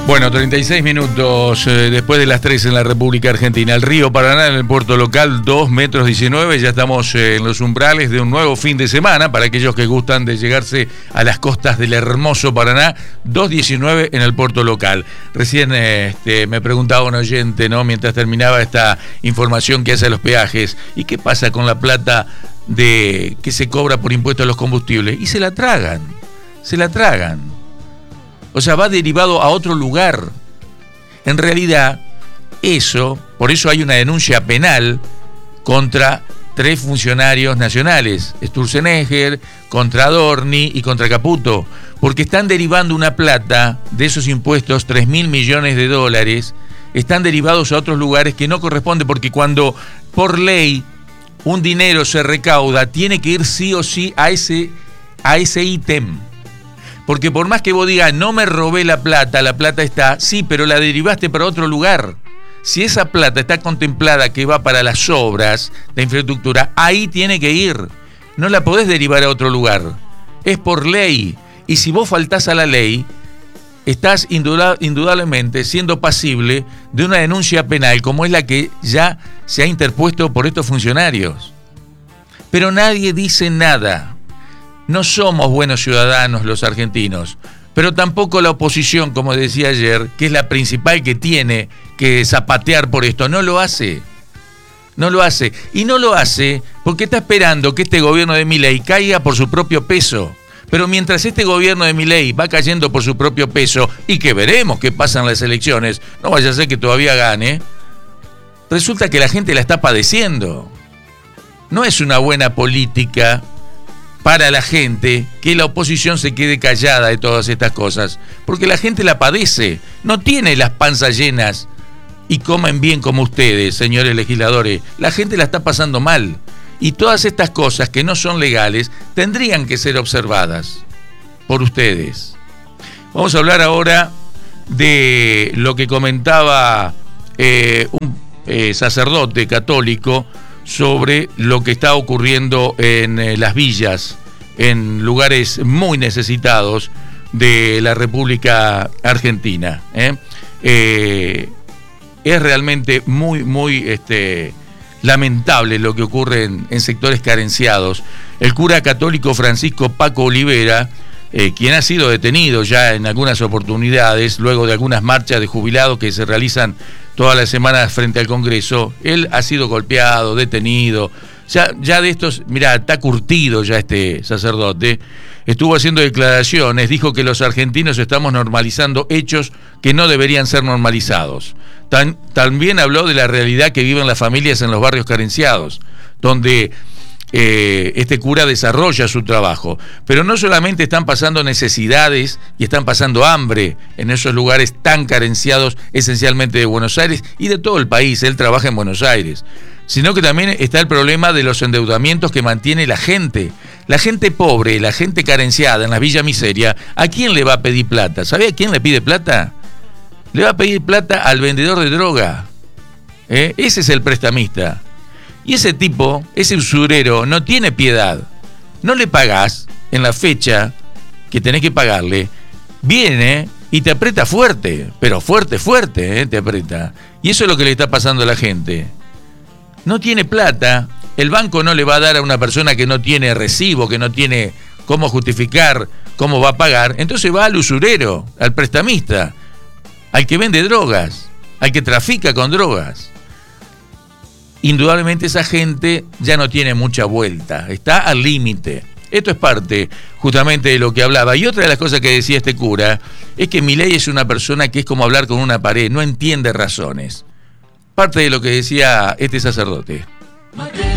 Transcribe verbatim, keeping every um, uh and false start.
Bueno, treinta y seis minutos eh, después de las tres en la República Argentina. El río Paraná en el puerto local, dos metros diecinueve. Ya estamos eh, en los umbrales de un nuevo fin de semana para aquellos que gustan de llegarse a las costas del hermoso Paraná. dos diecinueve en el puerto local. Recién eh, este, me preguntaba un oyente, ¿no? Mientras terminaba esta información que hace a los peajes. ¿Y qué pasa con la plata de que se cobra por impuestos a los combustibles? Y se la tragan, se la tragan. O sea, va derivado a otro lugar. En realidad, eso, por eso hay una denuncia penal contra tres funcionarios nacionales, Sturzenegger, contra Adorni y contra Caputo, porque están derivando una plata de esos impuestos, tres mil millones de dólares, están derivados a otros lugares que no corresponde, porque cuando por ley un dinero se recauda, tiene que ir sí o sí a ese, a ese ítem. Porque por más que vos digas, no me robé la plata, la plata está, sí, pero la derivaste para otro lugar. Si esa plata está contemplada que va para las obras de infraestructura, ahí tiene que ir. No la podés derivar a otro lugar. Es por ley. Y si vos faltás a la ley, estás indudablemente siendo pasible de una denuncia penal, como es la que ya se ha interpuesto por estos funcionarios. Pero nadie dice nada. No somos buenos ciudadanos los argentinos, pero tampoco la oposición, como decía ayer, que es la principal que tiene que zapatear por esto, no lo hace. No lo hace. Y no lo hace porque está esperando que este gobierno de Milei caiga por su propio peso. Pero mientras este gobierno de Milei va cayendo por su propio peso, y que veremos qué pasa en las elecciones, no vaya a ser que todavía gane, resulta que la gente la está padeciendo. No es una buena política para la gente que la oposición se quede callada de todas estas cosas, porque la gente la padece, no tiene las panzas llenas y comen bien como ustedes, señores legisladores. La gente la está pasando mal, y todas estas cosas que no son legales tendrían que ser observadas por ustedes. Vamos a hablar ahora de lo que comentaba eh, un eh, sacerdote católico sobre lo que está ocurriendo en eh, las villas, en lugares muy necesitados de la República Argentina. ¿eh? Eh, es realmente muy, muy este, lamentable lo que ocurre en, en sectores carenciados. El cura católico Francisco Paco Olivera, eh, quien ha sido detenido ya en algunas oportunidades, luego de algunas marchas de jubilados que se realizan todas las semanas frente al Congreso, él ha sido golpeado, detenido, ya, ya de estos, mirá, está curtido ya este sacerdote, estuvo haciendo declaraciones, dijo que los argentinos estamos normalizando hechos que no deberían ser normalizados. Tan, también habló de la realidad que viven las familias en los barrios carenciados, donde Eh, este cura desarrolla su trabajo, pero no solamente están pasando necesidades y están pasando hambre en esos lugares tan carenciados, esencialmente de Buenos Aires y de todo el país. Él trabaja en Buenos Aires, sino que también está el problema de los endeudamientos que mantiene la gente, la gente pobre, la gente carenciada en la Villa Miseria. ¿A quién le va a pedir plata? ¿Sabe a quién le pide plata? Le va a pedir plata al vendedor de droga. ¿Eh? Ese es el prestamista. Y ese tipo, ese usurero, no tiene piedad. No le pagás en la fecha que tenés que pagarle, viene y te aprieta fuerte, pero fuerte, fuerte, ¿eh? te aprieta. Y eso es lo que le está pasando a la gente. No tiene plata, el banco no le va a dar a una persona que no tiene recibo, que no tiene cómo justificar cómo va a pagar, entonces va al usurero, al prestamista, al que vende drogas, al que trafica con drogas. Indudablemente esa gente ya no tiene mucha vuelta, está al límite. Esto es parte justamente de lo que hablaba. Y otra de las cosas que decía este cura es que Milei es una persona que es como hablar con una pared, no entiende razones. Parte de lo que decía este sacerdote.